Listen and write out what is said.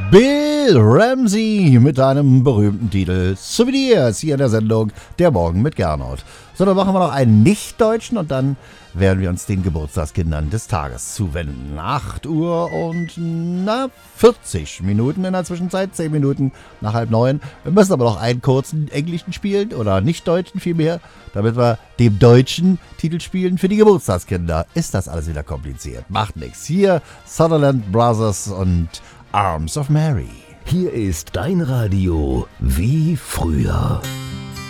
Bill Ramsey mit einem berühmten Titel Souvenirs hier in der Sendung Der Morgen mit Gernot. So, dann machen wir noch einen Nicht-Deutschen und dann werden wir uns den Geburtstagskindern des Tages zuwenden. 8 Uhr und 40 Minuten in der Zwischenzeit, 10 Minuten nach 8:30. Wir müssen aber noch einen kurzen englischen spielen oder Nicht-Deutschen vielmehr, damit wir dem deutschen Titel spielen für die Geburtstagskinder. Ist das alles wieder kompliziert? Macht nichts. Hier Sutherland Brothers und Arms of Mary. Hier ist dein Radio wie früher.